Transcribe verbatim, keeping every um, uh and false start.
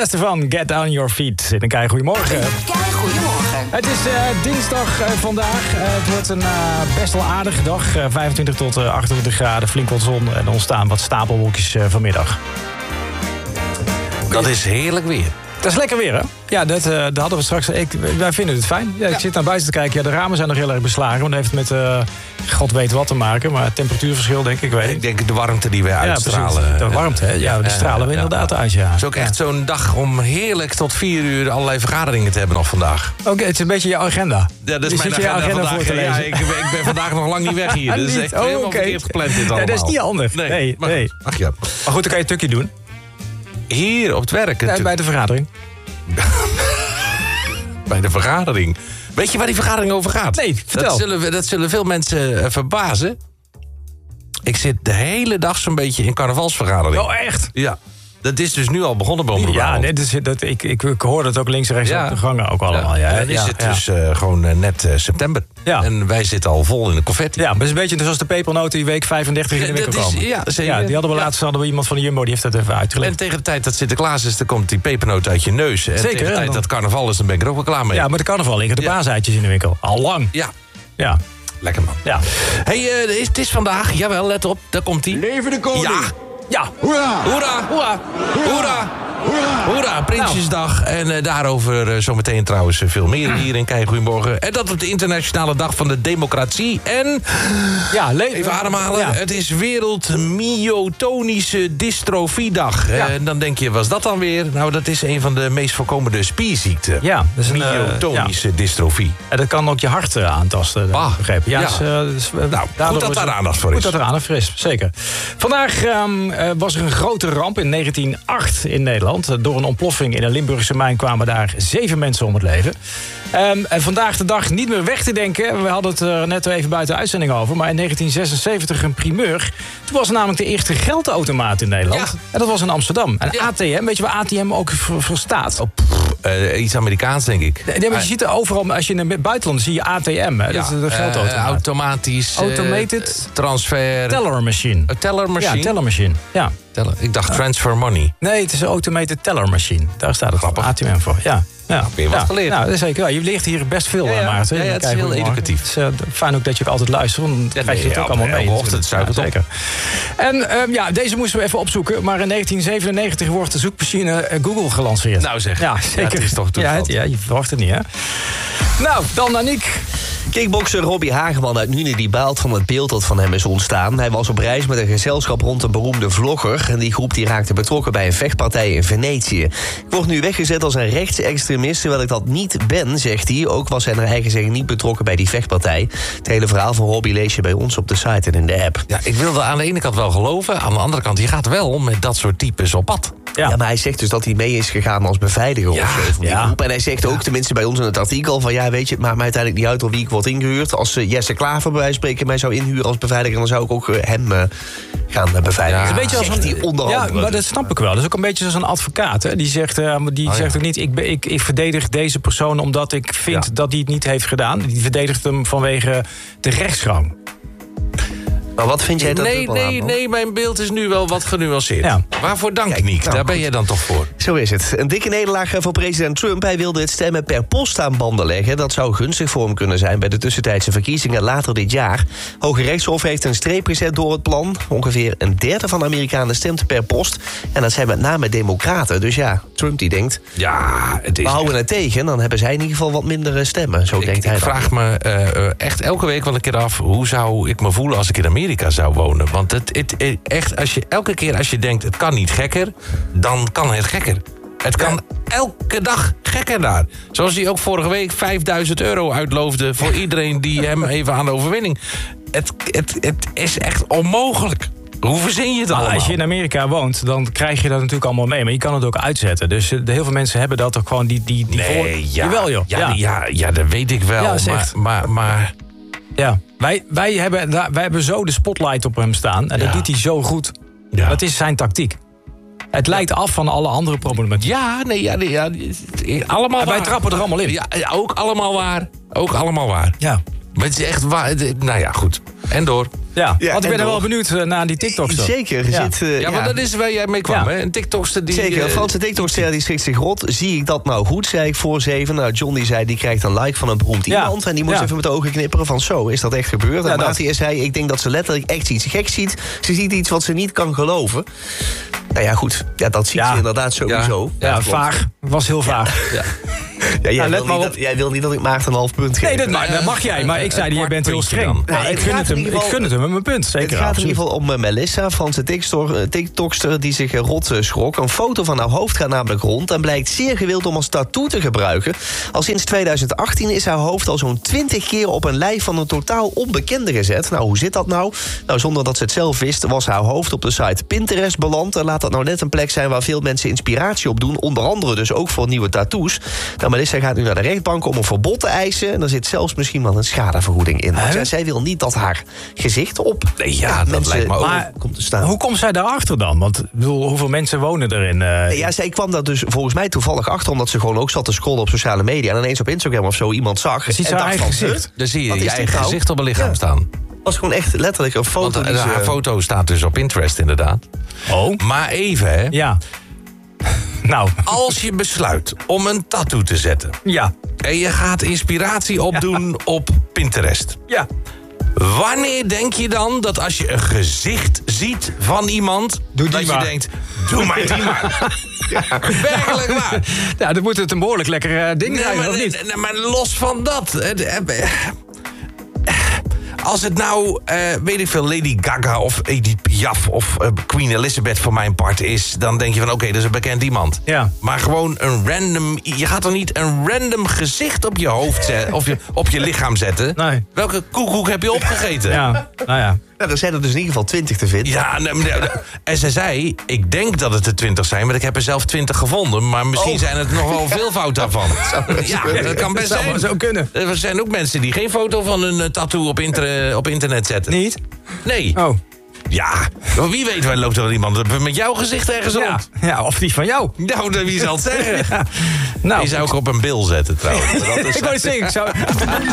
Maria Stefan, Get Down Your Feet. En dan kijk je goedemorgen. Kijk, goedemorgen. Het is uh, dinsdag uh, vandaag. Uh, het wordt een uh, best wel aardige dag. Uh, vijfentwintig tot uh, achtentwintig graden, flink wat zon. En er ontstaan wat stapelwolkjes uh, vanmiddag. Dat is heerlijk weer. Dat is lekker weer, hè? Ja, dat, uh, dat hadden we straks. Ik, wij vinden het fijn. Ja, ik ja. zit naar buiten te kijken. Ja, de ramen zijn nog heel erg beslagen. Want dat heeft met uh, god weet wat te maken. Maar het temperatuurverschil, denk ik, weet ik. Ik denk de warmte die wij uitstralen. Ja, de warmte, hè? Ja, die stralen we ja, inderdaad ja. uit, ja. Het is ook echt zo'n dag om heerlijk tot vier uur allerlei vergaderingen te hebben nog vandaag. Oké, okay, het is een beetje jouw agenda. Ja, dat is mijn agenda, agenda vandaag. Voor te lezen. Ja, ik, ik ben vandaag nog lang niet weg hier. Dus echt oh, helemaal okay. verkeerd gepland dit allemaal. Ja, dat is niet handig. Nee, nee, maar, nee. Ach ja. Maar goed, dan kan je een tukje doen. Hier op het werk. Het ja, bij de vergadering. Bij de vergadering. Weet je waar die vergadering over gaat? Nee, vertel. Dat zullen, dat zullen veel mensen uh, verbazen. Ik zit de hele dag zo'n beetje in carnavalsvergadering. Oh, echt? Ja. Dat is dus nu al begonnen bij Omroep Ja, nee, dat is, dat, ik, ik, ik hoor dat ook links en rechts ja. op de gangen ook allemaal. Ja, ja, dan is ja, het ja. dus uh, gewoon uh, net uh, september. Ja. En wij zitten al vol in de confetti. Ja, maar het is een beetje zoals de pepernoten die week vijfendertig in de winkel is, komen. Ja, zeker. Ja, die hadden we ja. laatst hadden we iemand van de Jumbo, die heeft dat even uitgelegd. En tegen de tijd dat Sinterklaas is, dan komt die pepernoot uit je neus. En zeker, tegen de tijd dan... dat carnaval is, dan ben ik er ook wel klaar mee. Ja, maar de carnaval liggen de ja. paaseitjes in de winkel. Al lang. Ja. Ja. Lekker man. Ja. Hey, uh, het is vandaag, jawel, let op, daar komt hij. Leven de koning! Ja. Ja. Hoera! Hoera! Hoera! Hoera! Hoera! Hoera, Prinsjesdag. Nou. En uh, daarover uh, zometeen trouwens uh, veel meer hier in Kijk Goedemorgen. En dat op de internationale dag van de democratie. En, ja, le- even ademhalen, ja. het is Wereld Myotonische Dystrofiedag. Ja. En uh, dan denk je, was dat dan weer? Nou, dat is een van de meest voorkomende spierziekten. Ja, dat is een myotonische uh, ja. dystrofie. En dat kan ook je hart uh, aantasten, ah, begrepen. Ja, ja. Dus, uh, dus, uh, nou, goed dat daar aandacht voor is. Goed dat er aandacht voor is, zeker. Vandaag um, uh, was er een grote ramp in negentien oh acht in Nederland. Door een ontploffing in een Limburgse mijn kwamen daar zeven mensen om het leven. Um, en vandaag de dag niet meer weg te denken. We hadden het er net even buiten de uitzending over. Maar in negentien zesenzeventig een primeur. Toen was er namelijk de eerste geldautomaat in Nederland. Ja. En dat was in Amsterdam. En ja. A T M, weet je waar A T M ook voor, voor staat? Oh, uh, iets Amerikaans, denk ik. Nee, maar je ziet er overal, als je in het buitenland zie je A T M. Hè? Ja. Dat is de geldautomaat. Uh, automatisch. Automated uh, transfer. Teller machine. A teller machine? Ja, teller machine. Ja. Teller. Ik dacht transfer money. Nee, het is een automated teller machine. Daar staat het grappig. A T M voor. Ja. Ja. Heb je wat ja. geleerd? Nou, zeker. Je leert hier best veel, ja, ja. Maarten. Ja, ja, het is heel educatief. Het is uh, fijn ook dat je ook altijd luistert, want dan ja, krijg je het ja, ook allemaal mee. Elke ochtend suiker ja, zeker. En um, ja, deze moesten we even opzoeken. Maar in negentien zevenennegentig wordt de zoekmachine uh, Google gelanceerd. Nou zeg, ja, zeker. Ja, het is toch toeval. Ja, het, ja, je verwacht het niet, hè? Nou, dan Aniek. Kickbokser Robbie Hageman uit Nuenen die baalt van het beeld dat van hem is ontstaan. Hij was op reis met een gezelschap rond een beroemde vlogger. En die groep die raakte betrokken bij een vechtpartij in Venetië. Ik word nu weggezet als een rechtsextremist, terwijl ik dat niet ben, zegt hij. Ook was hij naar eigen zeggen niet betrokken bij die vechtpartij. Het hele verhaal van Robbie lees je bij ons op de site en in de app. Ja, ik wilde aan de ene kant wel geloven. Aan de andere kant, je gaat wel met dat soort types op pad. Ja. ja, maar hij zegt dus dat hij mee is gegaan als beveiliger ja, of zo van die ja. groep. En hij zegt ook, tenminste bij ons in het artikel, van ja, weet je, het maakt mij uiteindelijk niet uit door wie ik word ingehuurd. Als uh, Jesse Klaver bij wijze van spreken mij zou inhuren als beveiliger, dan zou ik ook uh, hem uh, gaan uh, beveiligen. Ja. Een beetje als een die onder Ja, andere. maar dat snap ik wel. Dat is ook een beetje als een advocaat. Hè? Die zegt, uh, die oh, zegt ja. ook niet, ik, ik, ik verdedig deze persoon omdat ik vind ja. dat hij het niet heeft gedaan. Die verdedigt hem vanwege de rechtsgang. Maar wat vind jij dat? Nee, nee, aan, nee, mijn beeld is nu wel wat genuanceerd. Ja. Waarvoor dank, Kijk, Niek? nou, Daar ben goed. je dan toch voor? Zo is het. Een dikke nederlaag voor president Trump. Hij wilde het stemmen per post aan banden leggen. Dat zou gunstig voor hem kunnen zijn bij de tussentijdse verkiezingen later dit jaar. Hoge Rechtshof heeft een streep gezet door het plan. Ongeveer een derde van de Amerikanen stemt per post. En dat zijn met name democraten. Dus ja, Trump die denkt, ja, het is we houden het tegen. Dan hebben zij in ieder geval wat minder stemmen. Zo ik, denkt hij ik dan. vraag me uh, echt elke week wel een keer af, hoe zou ik me voelen als ik in Amerika zou wonen? Want het, het, het, echt, als je, elke keer als je denkt, het kan niet gekker, dan kan het gekker. Het kan ja. elke dag gekker daar. Zoals hij ook vorige week vijfduizend euro uitloofde voor iedereen die hem even aan de overwinning. Het, het, het is echt onmogelijk. Hoe verzin je het allemaal? Als je in Amerika woont, dan krijg je dat natuurlijk allemaal mee. Maar je kan het ook uitzetten. Dus uh, heel veel mensen hebben dat ook gewoon die... die, die nee, voor... ja. Jawel, joh. Ja, ja. Ja, ja, dat weet ik wel. Ja, maar, maar, maar... Ja, wij, wij, hebben, wij hebben zo de spotlight op hem staan. En dat ja. doet hij zo goed. Ja. Dat is zijn tactiek. Het leidt af van alle andere problematiek. Ja, nee, ja, nee, ja allemaal en waar. wij trappen er allemaal in. Ja, ook allemaal waar. Ook allemaal waar. Ja. Maar het is echt waar. Nou ja, goed. En door. Ja, Ja, want ik ben en er wel door. benieuwd uh, naar die TikToks. Zeker. Ja. Zit, uh, Ja, want dat is waar jij mee kwam, Ja. hè? Een TikTokster die... Zeker, een eh, Franse TikTokster die schrikt zich rot. Zie ik dat nou goed, zei ik voor zeven. Nou, John die zei, die krijgt een like van een beroemd Ja. iemand. En die moest Ja. even met de ogen knipperen van zo, is dat echt gebeurd? En Ja, dat. Maarten zei, ik denk dat ze letterlijk echt iets geks ziet. Ze ziet iets wat ze niet kan geloven. Nou ja, goed. Ja, dat ziet Ja. ze inderdaad sowieso. Ja, dat klopt. vaag. Was heel vaag. Ja. Ja, jij, Nou, let wil maar niet op. dat, jij wil niet dat ik Maarten een half punt geef. Nee, dat, mag, dat mag jij. Maar ik zei, Een jij bent heel kwart puntje streng. dan. Nee, Nou, ik, het gun gaat het in hem, ieder ik geval- gun het hem met mijn punt. Zeker, Het gaat absoluut. in ieder geval om uh, Melissa, Franse TikTok- eh, TikTokster die zich uh, rot uh, schrok. Een foto van haar hoofd gaat namelijk rond en blijkt zeer gewild om als tattoo te gebruiken. Al sinds tweeduizend achttien is haar hoofd al zo'n twintig keer op een lijf van een totaal onbekende gezet. Nou, hoe zit dat nou? Nou, zonder dat ze het zelf wist, was haar hoofd op de site Pinterest beland. En laat dat nou net een plek zijn waar veel mensen inspiratie op doen. Onder andere dus ook voor nieuwe tattoos. Nou, Melissa gaat nu naar de rechtbank om een verbod te eisen. En er zit zelfs misschien wel een schadevergoeding in. Want Huh? zij, zij wil niet dat haar gezicht op Nee, ja, dat lijkt me ook. Maar komt te staan. hoe komt zij daarachter dan? Want ik bedoel, hoeveel mensen wonen erin? eh? Ja, zij kwam daar dus volgens mij toevallig achter... omdat ze gewoon ook zat te scrollen op sociale media... en ineens op Instagram of zo iemand zag. Ziet ze en haar dacht eigen van, gezicht? huh? Dan zie je Wat je is dit eigen nou? gezicht op een lichaam Ja. staan. was gewoon echt letterlijk een foto. Want die eh, ze- haar foto staat dus op Pinterest inderdaad. Oh, Maar even, hè. ja. Nou, Als je besluit om een tattoo te zetten... ja. en je gaat inspiratie opdoen op Pinterest... Ja. wanneer denk je dan dat als je een gezicht ziet van iemand... Doe die dat maar. je denkt, doe maar die maar. Werkelijk waar. Ja, dan moet het een behoorlijk lekker eh, ding Nee, zijn, maar, of niet? nee, maar los van dat... eh, eh, Als het nou, eh, weet ik veel, Lady Gaga of Edith Piaf... of eh, Queen Elizabeth voor mijn part is... dan denk je van, oké, dat is een bekend iemand. Ja. Maar gewoon een random... Je gaat toch niet een random gezicht op je hoofd zetten... of je, op je lichaam zetten? Nee. Welke koekoek heb je opgegeten? Ja, nou ja. Nou, er zijn er dus in ieder geval twintig te vinden. Ja, nee, maar- en ze zei, ik denk dat het er twintig zijn... maar ik heb er zelf twintig gevonden... maar misschien Oh. zijn het nog wel veel fout daarvan. Ja, dat kan best Dat zou zijn. wel zo kunnen. Er zijn ook mensen die geen foto van hun eh, tattoo op, inter, op internet zetten. Niet? Nee. Oh. Ja, maar wie weet, waar loopt er wel iemand met jouw gezicht ergens Ja. rond? Ja, of die van jou. Nou, dan wie zal het zeggen? Ja. Nou, Die zou ik op een bil zetten trouwens. Dat is- ik wou het zeggen, ik zou...